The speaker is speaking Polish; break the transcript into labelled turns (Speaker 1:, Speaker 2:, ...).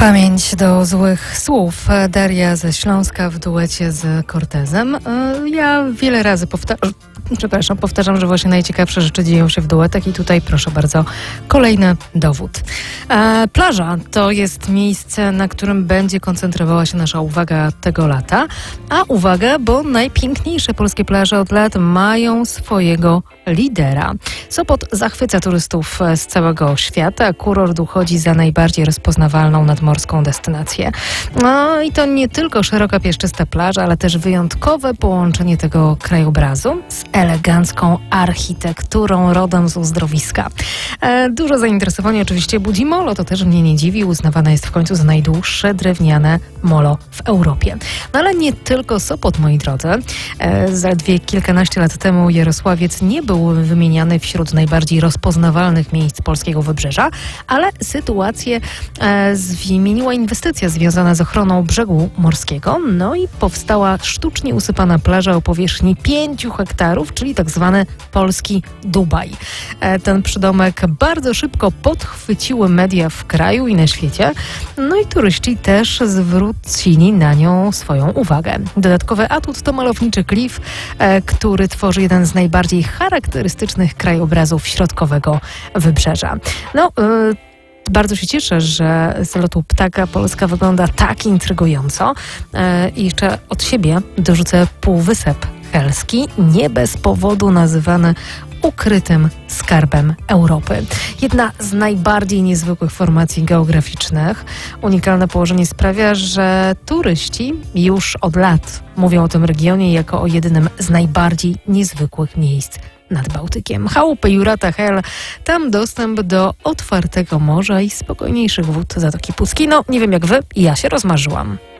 Speaker 1: Pamięć do złych słów. Daria ze Śląska w duecie z Cortezem. Ja wiele razy powtarzam, że właśnie najciekawsze rzeczy dzieją się w duetach i tutaj proszę bardzo, kolejny dowód. Plaża to jest miejsce, na którym będzie koncentrowała się nasza uwaga tego lata. A uwaga, bo najpiękniejsze polskie plaże od lat mają swojego lidera. Sopot zachwyca turystów z całego świata. Kurort uchodzi za najbardziej rozpoznawalną nadmorską destynację. No i to nie tylko szeroka piaszczysta plaża, ale też wyjątkowe połączenie tego krajobrazu z elegancką architekturą rodem z uzdrowiska. Dużo zainteresowania oczywiście budzi molo, to też mnie nie dziwi. Uznawane jest w końcu za najdłuższe drewniane molo w Europie. No ale nie tylko Sopot, moi drodzy. Zaledwie kilkanaście lat temu Jarosławiec nie był wymieniany wśród najbardziej rozpoznawalnych miejsc polskiego wybrzeża, ale sytuację zmieniła inwestycja związana z ochroną brzegu morskiego. No i powstała sztucznie usypana plaża o powierzchni 5 hektarów, czyli tak zwany polski Dubaj. Ten przydomek bardzo szybko podchwyciły media w kraju i na świecie. No i turyści też zwrócili na nią swoją uwagę. Dodatkowy atut to malowniczy klif, który tworzy jeden z najbardziej charakterystycznych krajobrazów środkowego wybrzeża. Bardzo się cieszę, że z lotu ptaka Polska wygląda tak intrygująco. I jeszcze od siebie dorzucę Półwysep Helski, nie bez powodu nazywany ukrytym skarbem Europy. Jedna z najbardziej niezwykłych formacji geograficznych. Unikalne położenie sprawia, że turyści już od lat mówią o tym regionie jako o jedynym z najbardziej niezwykłych miejsc nad Bałtykiem. Chałupy Jurata Hel, tam dostęp do otwartego morza i spokojniejszych wód Zatoki Puckiej. No, nie wiem jak wy, ja się rozmarzyłam.